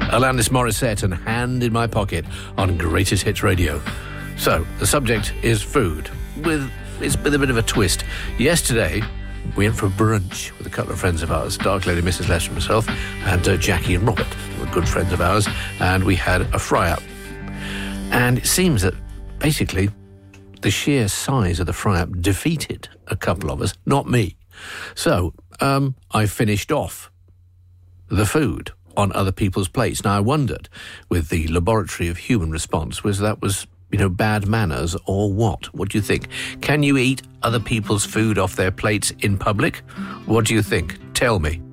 Alanis Morissette and Hand in My Pocket on Greatest Hits Radio. So, the subject is food, with a bit of a twist. Yesterday, we went for brunch with a couple of friends of ours, Dark Lady Mrs. Lester and myself, and Jackie and Robert, who were good friends of ours, and we had a fry-up. And it seems that, basically, the sheer size of the fry-up defeated a couple of us, not me. So, I finished off the food on other people's plates. Now, I wondered, with the laboratory of human response, was bad manners or what? What do you think? Can you eat other people's food off their plates in public? What do you think? Tell me.